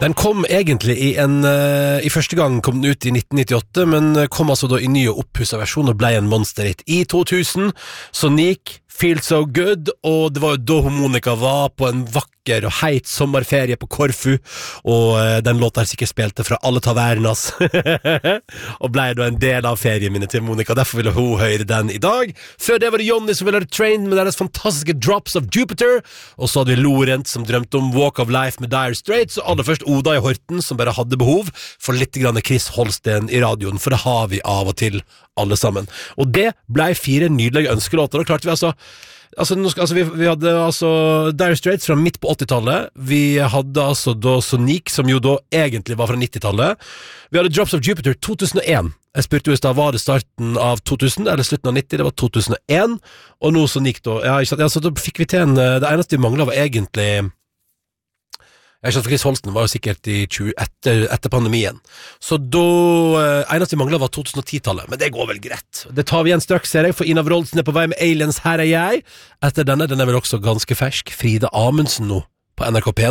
Den kom egentlig i første gang kom den ut i 1998, men kom altså da i ny og opphusset versjon og ble en monsterhit. I 2000, Sonic, Feel So Good, og det var jo da Monica var på en vakker og heit sommerferie på Korfu, og den låta sikkert spilte fra alle tavernas, og ble da en del av ferieminnet til Monica, derfor ville hun høre den i dag. Før det var det Johnny som ville høre Train med deres fantastiske Drops of Jupiter, og så hadde vi Lorent som drømte om Walk of Life med Dire Straits, og aller først Oda i Horten som bare hadde behov for litt grann Chris Holsten i radioen, for det har vi av og til alle sammen. Og det ble 4 nydelige ønskelåter, og klarte vi vi hadde Dire Straits fra midt på 80-tallet, vi hadde da Sonic, som jo da egentlig var fra 90-tallet, vi hadde Drops of Jupiter 2001, jeg spurte jo i sted, var det starten av 2000 eller slutten av 90, det var 2001, og nå Sonic da, da fikk vi til det eneste vi manglet var egentlig Jeg skjønner, for Chris Holsten var jo sikkert etter pandemien. Så da eneste vi manglet var 2010-tallet, men det går vel greit. Det tar vi igjen straks, ser jeg, for Ina Wroldsen på vei med Aliens, her er jeg. Etter den er vel også ganske fersk. Frida Amundsen nå på NRK P1.